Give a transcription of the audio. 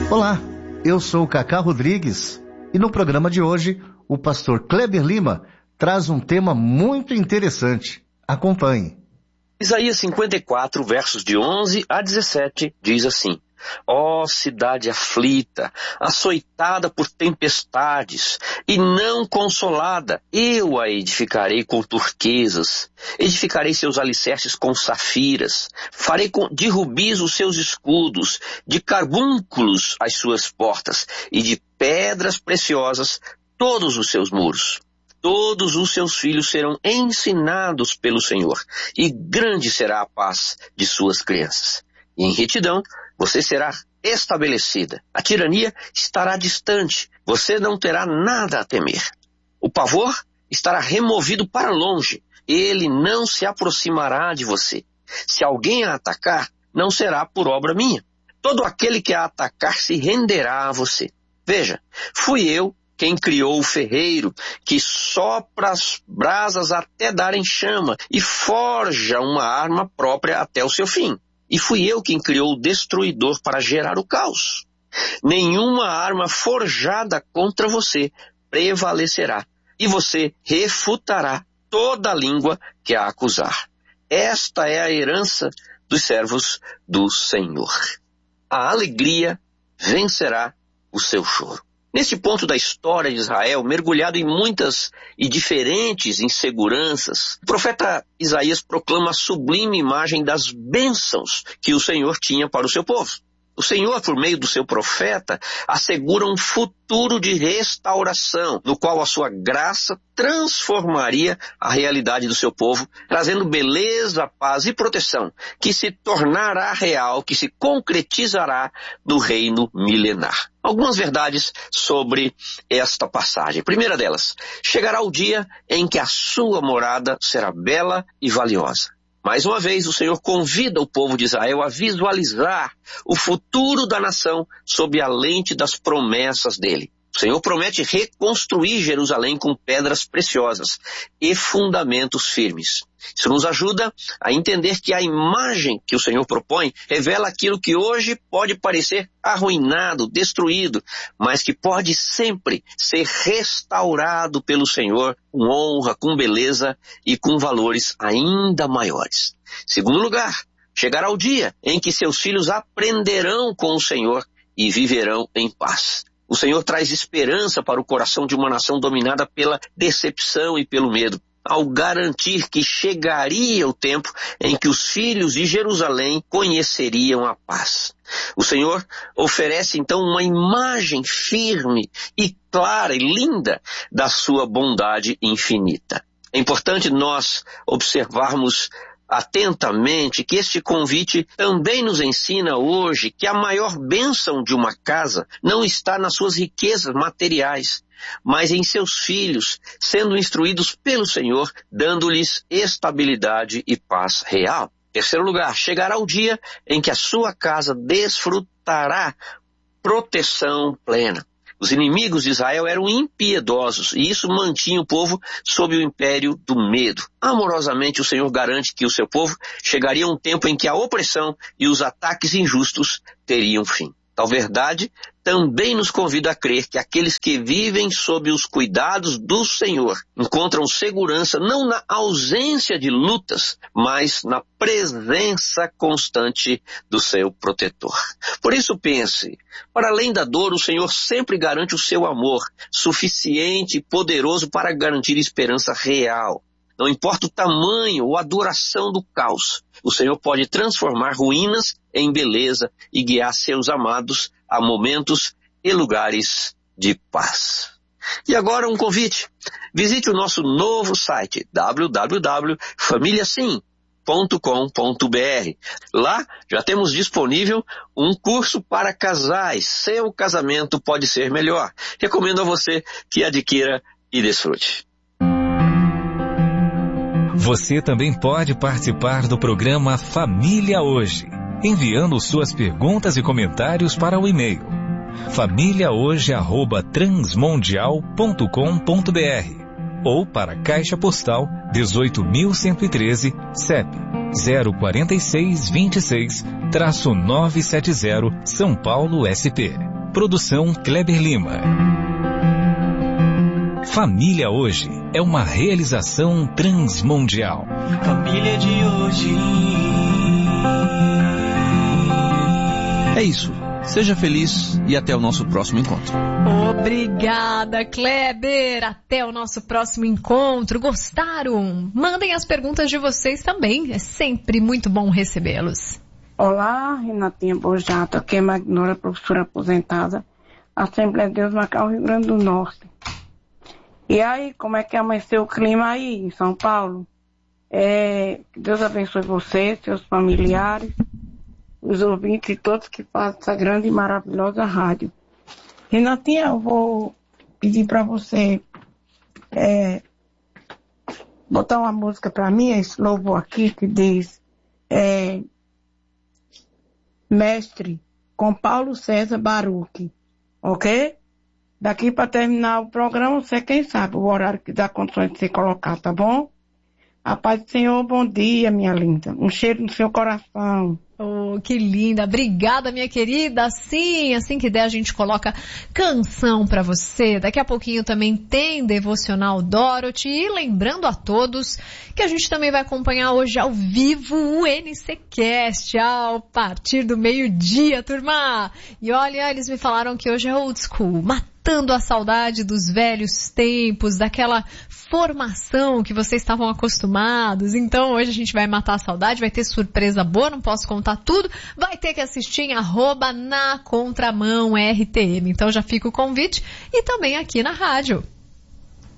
Olá, eu sou o Cacá Rodrigues e no programa de hoje o pastor Kleber Lima traz um tema muito interessante. Acompanhe. Isaías 54, versos de 11 a 17, diz assim: Ó cidade aflita, açoitada por tempestades e não consolada, eu a edificarei com turquesas, edificarei seus alicerces com safiras, farei de rubis os seus escudos, de carbúnculos as suas portas e de pedras preciosas todos os seus muros. Todos os seus filhos serão ensinados pelo Senhor, e grande será a paz de suas crianças. E em retidão você será estabelecida. A tirania estará distante, você não terá nada a temer. O pavor estará removido para longe, ele não se aproximará de você. Se alguém a atacar, não será por obra minha. Todo aquele que a atacar se renderá a você. Veja, fui eu quem criou o ferreiro, que sopra as brasas até darem chama e forja uma arma própria até o seu fim. E fui eu quem criou o destruidor para gerar o caos. Nenhuma arma forjada contra você prevalecerá, e você refutará toda a língua que a acusar. Esta é a herança dos servos do Senhor. A alegria vencerá o seu choro. Nesse ponto da história de Israel, mergulhado em muitas e diferentes inseguranças, o profeta Isaías proclama a sublime imagem das bênçãos que o Senhor tinha para o seu povo. O Senhor, por meio do seu profeta, assegura um futuro de restauração, no qual a sua graça transformaria a realidade do seu povo, trazendo beleza, paz e proteção, que se tornará real, que se concretizará no reino milenar. Algumas verdades sobre esta passagem. Primeira delas, chegará o dia em que a sua morada será bela e valiosa. Mais uma vez, o Senhor convida o povo de Israel a visualizar o futuro da nação sob a lente das promessas dele. O Senhor promete reconstruir Jerusalém com pedras preciosas e fundamentos firmes. Isso nos ajuda a entender que a imagem que o Senhor propõe revela aquilo que hoje pode parecer arruinado, destruído, mas que pode sempre ser restaurado pelo Senhor com honra, com beleza e com valores ainda maiores. Segundo lugar, chegará o dia em que seus filhos aprenderão com o Senhor e viverão em paz. O Senhor traz esperança para o coração de uma nação dominada pela decepção e pelo medo, ao garantir que chegaria o tempo em que os filhos de Jerusalém conheceriam a paz. O Senhor oferece então uma imagem firme e clara e linda da sua bondade infinita. É importante nós observarmos atentamente que este convite também nos ensina hoje que a maior bênção de uma casa não está nas suas riquezas materiais, mas em seus filhos, sendo instruídos pelo Senhor, dando-lhes estabilidade e paz real. Terceiro lugar, chegará o dia em que a sua casa desfrutará proteção plena. Os inimigos de Israel eram impiedosos e isso mantinha o povo sob o império do medo. Amorosamente, o Senhor garante que o seu povo chegaria um tempo em que a opressão e os ataques injustos teriam fim. Tal verdade também nos convida a crer que aqueles que vivem sob os cuidados do Senhor encontram segurança não na ausência de lutas, mas na presença constante do seu protetor. Por isso pense, para além da dor, o Senhor sempre garante o seu amor, suficiente e poderoso para garantir esperança real. Não importa o tamanho ou a duração do caos, o Senhor pode transformar ruínas em beleza e guiar seus amados a momentos e lugares de paz. E agora um convite. Visite o nosso novo site www.familiasim.com.br. Lá já temos disponível um curso para casais. Seu casamento pode ser melhor. Recomendo a você que adquira e desfrute. Você também pode participar do programa Família Hoje, enviando suas perguntas e comentários para o e-mail famíliahoje@transmundial.com.br ou para a Caixa Postal 18.113, CEP 04626-970, São Paulo, SP. Produção Kleber Lima. Família Hoje é uma realização transmundial. Família de hoje. É isso. Seja feliz e até o nosso próximo encontro. Obrigada, Kleber. Até o nosso próximo encontro. Gostaram? Mandem as perguntas de vocês também. É sempre muito bom recebê-los. Olá, Renatinha Bojato. Aqui é Magnora, professora aposentada. Assembleia de Deus, Macau, Rio Grande do Norte. E aí, como é que amanheceu o clima aí em São Paulo? Que Deus abençoe você, seus familiares, os ouvintes e todos que fazem essa grande e maravilhosa rádio. Renatinha, eu vou pedir para você botar uma música para mim, esse louvor aqui que diz Mestre, com Paulo César Baruch, ok? Daqui para terminar o programa, você quem sabe o horário que dá condições de você colocar, tá bom? A paz do Senhor, bom dia, minha linda. Um cheiro no seu coração. Oh, que linda. Obrigada, minha querida. Sim, assim que der a gente coloca canção pra você. Daqui a pouquinho também tem Devocional Dorothy. E lembrando a todos que a gente também vai acompanhar hoje ao vivo o NCCast a partir do meio-dia, turma. E olha, eles me falaram que hoje é old school, matando a saudade dos velhos tempos, daquela formação que vocês estavam acostumados. Então hoje a gente vai matar a saudade, vai ter surpresa boa, não posso contar tudo, vai ter que assistir em @nacontramão RTM. Então já fica o convite e também aqui na rádio.